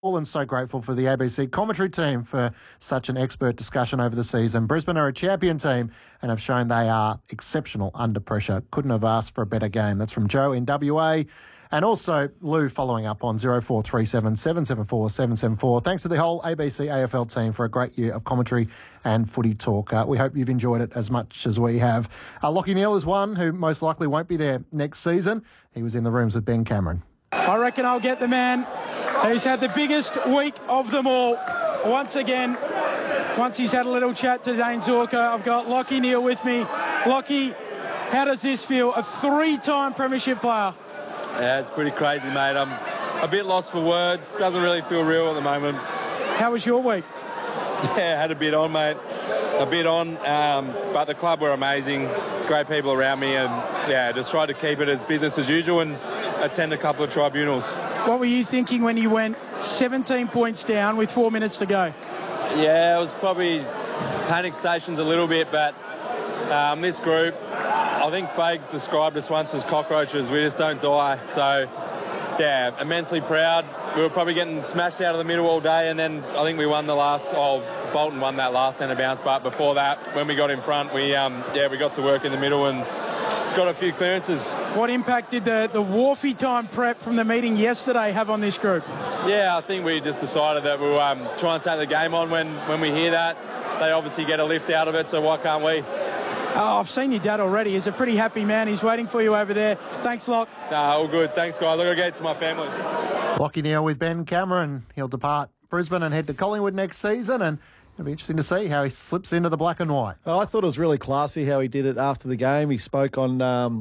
And so grateful for the ABC commentary team for such an expert discussion over the season. Brisbane are a champion team and have shown they are exceptional under pressure. Couldn't have asked for a better game. That's from Joe in WA. And also Lou following up on 0437 774 774. Thanks to the whole ABC AFL team for a great year of commentary and footy talk. We hope you've enjoyed it as much as we have. Lachie Neale is one who most likely won't be there next season. He was in the rooms with Ben Cameron. I reckon I'll get the man who's had the biggest week of them all. Once again, once he's had a little chat to Dane Zorko, I've got Lachie Neale with me. Lachie, how does this feel? A three-time premiership player. Yeah, it's pretty crazy, mate. I'm a bit lost for words. Doesn't really feel real at the moment. How was your week? Yeah, had a bit on, mate. A bit on, but the club were amazing. Great people around me, and yeah, just tried to keep it as business as usual and attend a couple of tribunals. What were you thinking when you went 17 points down with 4 minutes to go? Yeah, it was probably panic stations a little bit, but this group, I think Fags described us once as cockroaches. We just don't die. So, yeah, immensely proud. We were probably getting smashed out of the middle all day, and then I think we won the last. Bolton won that last centre bounce, but before that, when we got in front, we got to work in the middle and got a few clearances. What impact did the Wharfie time prep from the meeting yesterday have on this group? Yeah, I think we just decided that we'll try and take the game on when we hear that. They obviously get a lift out of it, so why can't we? I've seen your dad already. He's a pretty happy man. He's waiting for you over there. Thanks, Lock. Nah, all good. Thanks, guys. Look, I'll get to my family. Lachie Neale with Ben Cameron. He'll depart Brisbane and head to Collingwood next season, and it'll be interesting to see how he slips into the black and white. I thought it was really classy how he did it after the game. He spoke on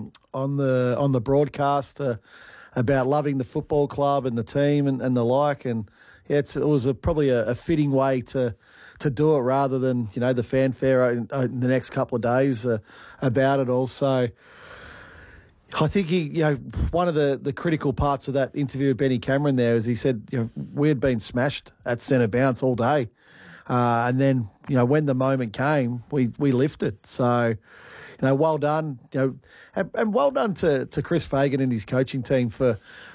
the broadcast about loving the football club and the team and the like, and yeah, it was probably a fitting way to do it rather than the fanfare in the next couple of days about it all. So I think one of the critical parts of that interview with Benny Cameron there is he said we had been smashed at centre bounce all day. And then, when the moment came, we lifted. So, well done. And well done to Chris Fagan and his coaching team for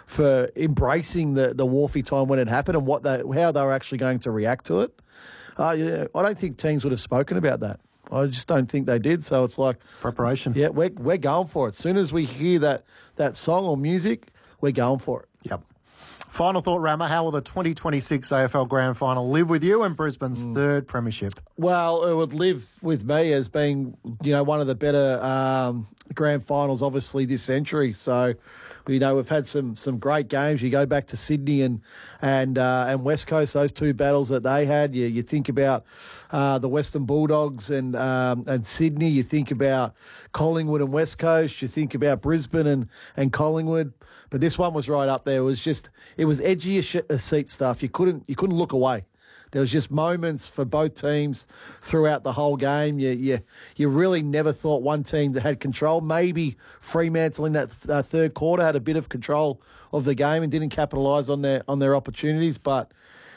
embracing the Wharfie time when it happened and how they were actually going to react to it. I don't think teams would have spoken about that. I just don't think they did. So it's like preparation. Yeah, we're going for it. As soon as we hear that song or music, we're going for it. Yep. Final thought, Rama, how will the 2026 AFL Grand Final live with you and Brisbane's third premiership? Well, it would live with me as being, one of the better Grand Finals, obviously, this century. So, we've had some great games. You go back to Sydney and West Coast, those two battles that they had. You think about the Western Bulldogs and Sydney. You think about Collingwood and West Coast. You think about Brisbane and Collingwood. But this one was right up there. It was edgy as seat stuff. You couldn't look away. There was just moments for both teams throughout the whole game. You really never thought one team that had control. Maybe Fremantle in that third quarter had a bit of control of the game and didn't capitalise on their opportunities. But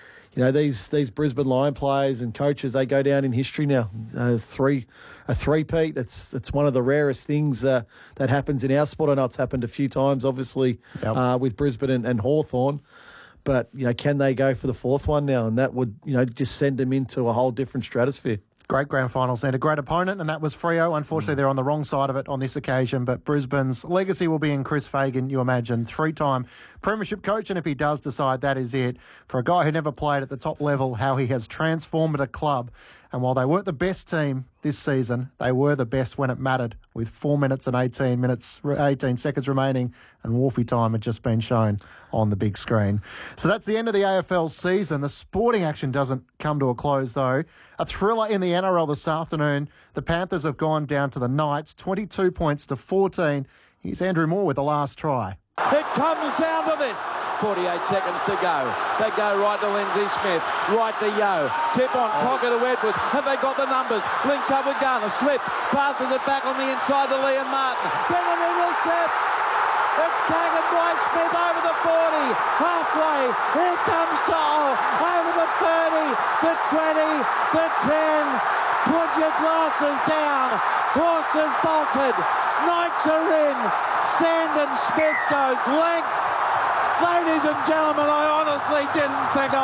these Brisbane Lion players and coaches, they go down in history now. A three-peat. It's one of the rarest things that happens in our sport. I know it's happened a few times, obviously, with Brisbane and Hawthorn. But, can they go for the fourth one now? And that would, just send them into a whole different stratosphere. Great grand finals and a great opponent, and that was Freo. Unfortunately, they're on the wrong side of it on this occasion, but Brisbane's legacy will be in Chris Fagan, you imagine, three-time premiership coach, and if he does decide that is it, for a guy who never played at the top level, how he has transformed a club. And while they weren't the best team this season, they were the best when it mattered, with 4 minutes and 18 seconds remaining, and Wharfie time had just been shown on the big screen. So that's the end of the AFL season. The sporting action doesn't come to a close, though. A thriller in the NRL this afternoon. The Panthers have gone down to the Knights, 22 points to 14. Here's Andrew Moore with the last try. It comes down to this. 48 seconds to go. They go right to Lindsay Smith, right to Yo. Tip on, Cocker to Edwards. Have they got the numbers? Links up with Garner. Slip, passes it back on the inside to Liam Martin. Then an intercept. It's taken by Smith over the 40. Halfway. Here comes Toll. Over the 30. The 20. The 10. Put your glasses down. Horses bolted. Knights are in. Sandon Smith goes length. Ladies and gentlemen, I honestly didn't think